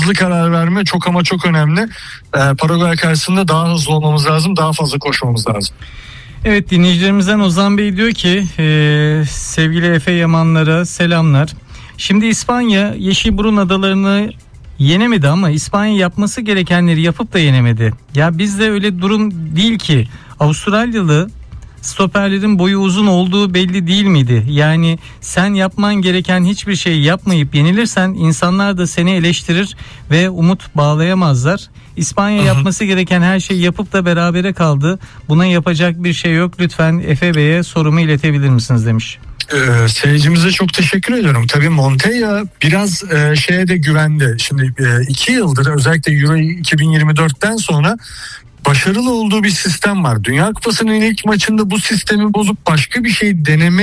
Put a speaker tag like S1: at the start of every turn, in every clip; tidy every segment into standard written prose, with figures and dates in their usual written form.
S1: hızlı karar verme çok ama çok önemli. Paraguay karşısında daha hızlı olmamız lazım, daha fazla koşmamız lazım.
S2: Evet, dinleyicilerimizden Ozan Bey diyor ki sevgili Efe Yamanlara selamlar. Şimdi İspanya Yeşilburun adalarını yenemedi ama İspanya yapması gerekenleri yapıp da yenemedi. Ya bizde öyle durum değil ki. Avustralyalı stoperlerin boyu uzun olduğu belli değil miydi? Yani sen yapman gereken hiçbir şeyi yapmayıp yenilirsen insanlar da seni eleştirir ve umut bağlayamazlar. İspanya yapması gereken her şeyi yapıp da berabere kaldı. Buna yapacak bir şey yok. Lütfen Efe Bey'e sorumu iletebilir misiniz demiş.
S1: Seyircimize çok teşekkür ediyorum. Tabii Montella biraz şeye de güvendi. Şimdi 2 yıldır özellikle Euro 2024'ten sonra başarılı olduğu bir sistem var. Dünya Kupası'nın ilk maçında bu sistemi bozup başka bir şey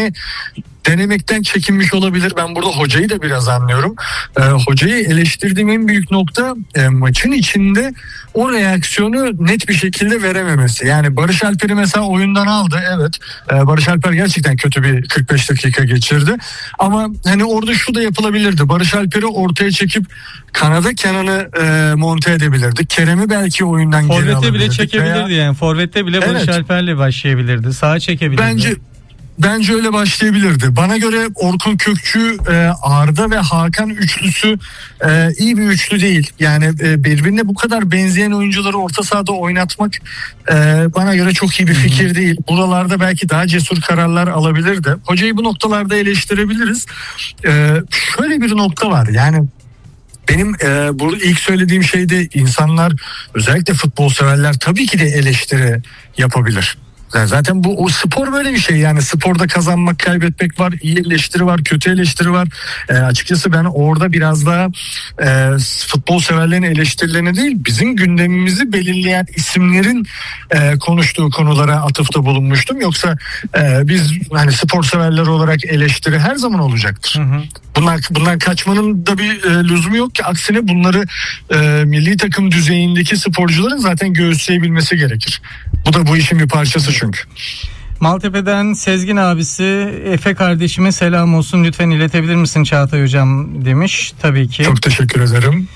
S1: denemekten çekinmiş olabilir. Ben burada hocayı da biraz anlıyorum. Hocayı eleştirdiğim en büyük nokta maçın içinde o reaksiyonu net bir şekilde verememesi. Yani Barış Alper'i mesela oyundan aldı. Evet. Barış Alper gerçekten kötü bir 45 dakika geçirdi. Ama hani orada şu da yapılabilirdi. Barış Alper'i ortaya çekip kanada Kenan'ı monte edebilirdi. Kerem'i belki oyundan geri alabilirdi.
S2: Forvet'e bile çekebilirdi yani. Forvet'te bile Barış Alper'le başlayabilirdi. Sağa çekebilirdi.
S1: Bence öyle başlayabilirdi. Bana göre Orkun Kökçü, Arda ve Hakan üçlüsü iyi bir üçlü değil. Yani birbirine bu kadar benzeyen oyuncuları orta sahada oynatmak bana göre çok iyi bir fikir değil. Buralarda belki daha cesur kararlar alabilirdi. Hocayı bu noktalarda eleştirebiliriz. Şöyle bir nokta var. Yani benim bu ilk söylediğim şeyde insanlar, özellikle futbol severler tabii ki de eleştiri yapabilir. Zaten o spor böyle bir şey, yani sporda kazanmak kaybetmek var, iyi eleştiri var, kötü eleştiri var. Açıkçası ben orada biraz daha futbol severlerin eleştirilerini değil, bizim gündemimizi belirleyen isimlerin konuştuğu konulara atıfta bulunmuştum. Yoksa biz hani spor severler olarak eleştiri her zaman olacaktır. Bundan kaçmanın da bir lüzumu yok ki, aksine bunları milli takım düzeyindeki sporcuların zaten göğüsleyebilmesi gerekir. Bu da bu işin bir parçası çünkü.
S2: Maltepe'den Sezgin abisi, Efe kardeşime selam olsun, lütfen iletebilir misin Çağatay hocam demiş. Tabii ki.
S1: Çok teşekkür ederim.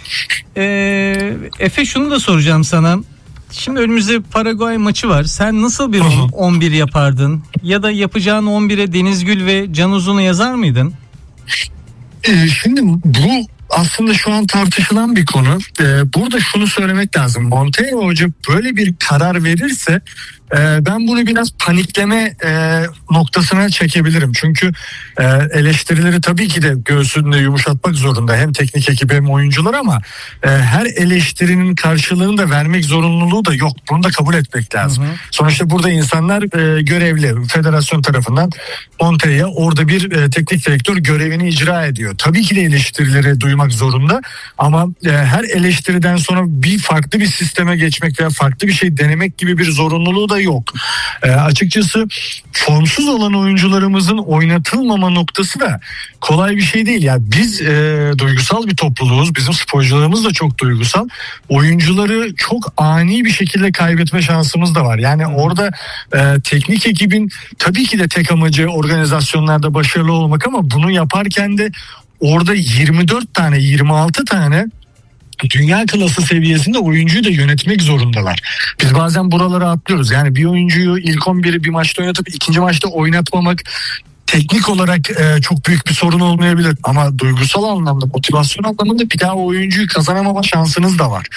S2: Efe, şunu da soracağım sana. Şimdi önümüzde Paraguay maçı var. Sen nasıl bir 11 yapardın? Ya da yapacağın 11'e Denizgül ve Can Uzun'u yazar mıydın?
S1: Şimdi bu aslında şu an tartışılan bir konu. Burada şunu söylemek lazım. Montella Hoca böyle bir karar verirse ben bunu biraz panikleme noktasına çekebilirim. Çünkü eleştirileri tabii ki de göğsünde yumuşatmak zorunda. Hem teknik ekibi hem oyuncular, ama her eleştirinin karşılığını da vermek zorunluluğu da yok. Bunu da kabul etmek lazım. Sonuçta burada insanlar görevli. Federasyon tarafından Montella orada bir teknik direktör görevini icra ediyor. Tabii ki de eleştirileri duymak zorunda, ama her eleştiriden sonra farklı bir sisteme geçmek veya farklı bir şey denemek gibi bir zorunluluğu da yok. Açıkçası formsuz olan oyuncularımızın oynatılmama noktası da kolay bir şey değil. Yani biz duygusal bir topluluğuz. Bizim sporcularımız da çok duygusal. Oyuncuları çok ani bir şekilde kaybetme şansımız da var. Yani orada teknik ekibin tabii ki de tek amacı organizasyonlarda başarılı olmak, ama bunu yaparken de orada 24 tane 26 tane dünya klası seviyesinde oyuncuyu da yönetmek zorundalar. Biz bazen buralara atlıyoruz. Yani bir oyuncuyu ilk 11'i bir maçta oynatıp ikinci maçta oynatmamak teknik olarak çok büyük bir sorun olmayabilir. Ama duygusal anlamda, motivasyon anlamında bir daha o oyuncuyu kazanamama şansınız da var.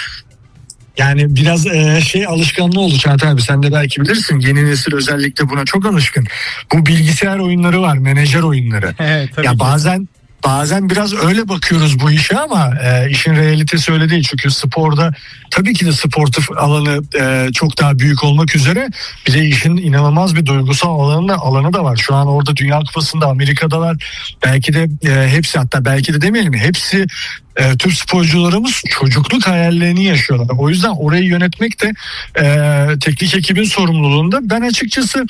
S1: Yani biraz alışkanlığı oldu Çağatay abi, sen de belki bilirsin, yeni nesil özellikle buna çok alışkın. Bu bilgisayar oyunları var, menajer oyunları.
S2: Evet, tabii
S1: ya
S2: ki.
S1: Bazen biraz öyle bakıyoruz bu işe, ama işin realitesi öyle değil. Çünkü sporda tabii ki de sportif alanı çok daha büyük olmak üzere, bir de işin inanılmaz bir duygusal alanı da var. Şu an orada Dünya Kupası'nda Amerika'dalar. Belki de hepsi, hatta belki de demeyelim hepsi, Türk sporcularımız çocukluk hayallerini yaşıyorlar. O yüzden orayı yönetmek de teknik ekibin sorumluluğunda. Ben açıkçası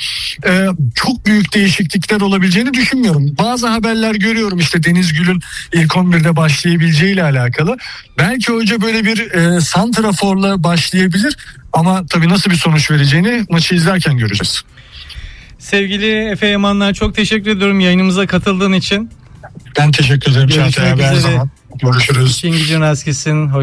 S1: çok büyük değişiklikler olabileceğini düşünmüyorum. Bazı haberler görüyorum, işte Denizgül'ün ilk 11'de başlayabileceğiyle alakalı. Belki hoca böyle bir santraforla başlayabilir, ama tabii nasıl bir sonuç vereceğini maçı izlerken göreceğiz.
S2: Sevgili Efe Yamanlar, çok teşekkür ediyorum yayınımıza katıldığın için.
S1: Ben teşekkür ederim Çağatay abi, her zaman. Görüşürüz.
S2: İşin gücün rast gitsin.